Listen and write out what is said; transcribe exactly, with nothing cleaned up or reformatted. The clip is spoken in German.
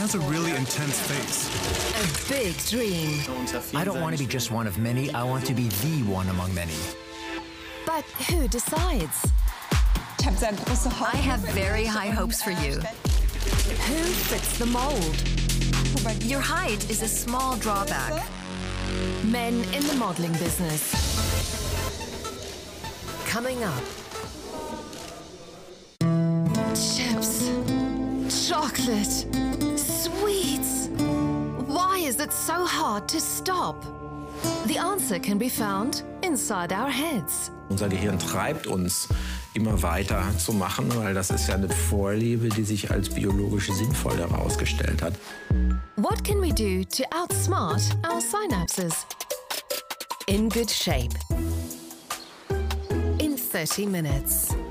has a really intense face. A big dream. I don't want to be just one of many. I want to be the one among many. But who decides? I have very high hopes for you. Who fits the mold? Your height is a small drawback. Men in the modeling business. Coming up. Chips. Chocolate. Sweets. Why is it so hard to stop? The answer can be found inside our heads. Unser Gehirn treibt uns, immer weiter zu machen, weil das ist ja eine Vorliebe, die sich als biologisch sinnvoll herausgestellt hat. What can we do to outsmart our synapses? In good shape. In thirty minutes.